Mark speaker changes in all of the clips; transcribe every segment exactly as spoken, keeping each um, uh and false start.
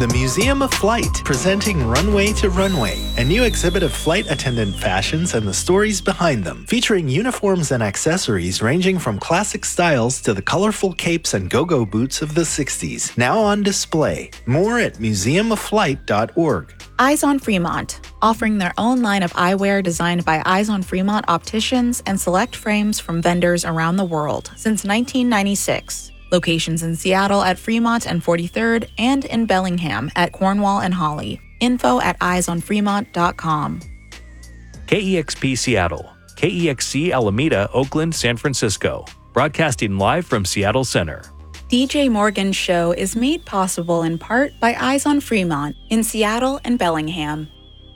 Speaker 1: The Museum of Flight, presenting Runway to Runway, a new exhibit of flight attendant fashions and the stories behind them, featuring uniforms and accessories ranging from classic styles to the colorful capes and go-go boots of the sixties. Now on display. More at museum of flight dot org.
Speaker 2: Eyes on Fremont, offering their own line of eyewear designed by Eyes on Fremont opticians and select frames from vendors around the world since nineteen ninety-six. Locations in Seattle at Fremont and forty-third and in Bellingham at Cornwall and Holly. Info at eyes on fremont dot com.
Speaker 3: K E X P Seattle, K E X C Alameda, Oakland, San Francisco. Broadcasting live from Seattle Center.
Speaker 2: D J Morgan's show is made possible in part by Eyes on Fremont in Seattle and Bellingham.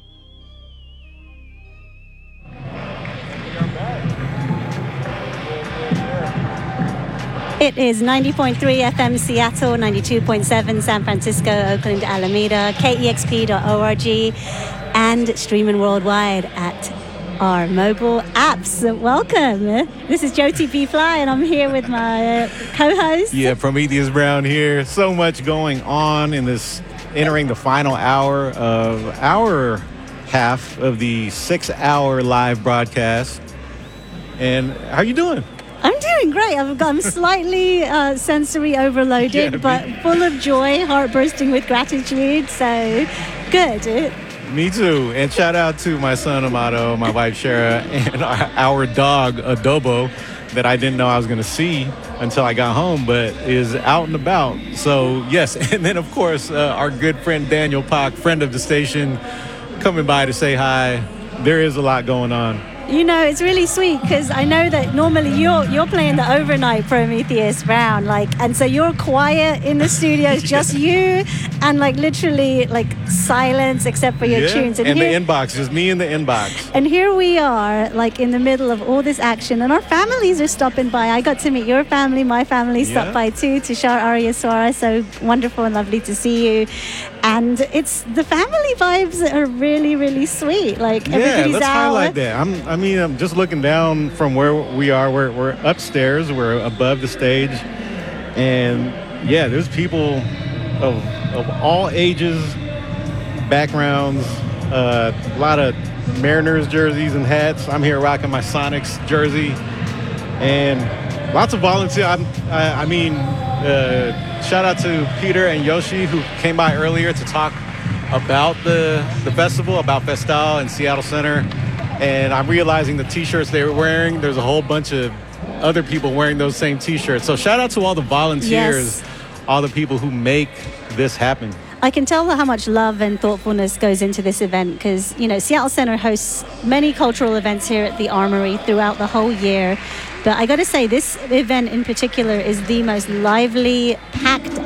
Speaker 4: It is ninety point three F M Seattle, ninety-two point seven San Francisco, Oakland, Alameda, K E X P dot org, and streaming worldwide at our mobile apps. Welcome. This is Jyoti P. Fly, and I'm here with my uh, co-host.
Speaker 5: Yeah, Prometheus Brown here. So much going on in this, entering the final hour of our half of the six-hour live broadcast. And how you doing?
Speaker 4: I'm doing great. I've got, I'm slightly uh, sensory overloaded, yeah, but full of joy, heart bursting with gratitude. So, good.
Speaker 5: Me too. And shout out to my son, Amato, my wife, Shara, and our, our dog, Adobo, that I didn't know I was going to see until I got home, but is out and about. So, yes. And then, of course, uh, our good friend, Daniel Pak, friend of the station, coming by to say hi. There is a lot going on.
Speaker 4: You know, it's really sweet because I know that normally you're you're playing the overnight Prometheus Brown, like, and so you're quiet in the studio, it's just you, and like literally like silence except for your
Speaker 5: yeah.
Speaker 4: tunes.
Speaker 5: And, and here, the inbox, just me in the inbox.
Speaker 4: And here we are, like in the middle of all this action, and our families are stopping by. I got to meet your family, my family yeah. stopped by too. Tushar, Arya, Swara, so wonderful and lovely to see you. And it's the family vibes are really, really sweet. Like
Speaker 5: yeah,
Speaker 4: everybody's
Speaker 5: let's
Speaker 4: out.
Speaker 5: highlight that. I'm, I mean, I'm just looking down from where we are. We're, we're upstairs. We're above the stage, and yeah, there's people of of all ages, backgrounds. Uh, a lot of Mariners jerseys and hats. I'm here rocking my Sonics jersey, and lots of volunteers. I'm, I, I mean. Uh, Shout out to Peter and Yoshi who came by earlier to talk about the the festival, about Festal in Seattle Center. And I'm realizing the T-shirts they were wearing, there's a whole bunch of other people wearing those same T-shirts. So shout out to all the volunteers, yes. all the people who make this happen.
Speaker 4: I can tell how much love and thoughtfulness goes into this event because, you know, Seattle Center hosts many cultural events here at the Armory throughout the whole year. But I got to say, this event in particular is the most lively, packed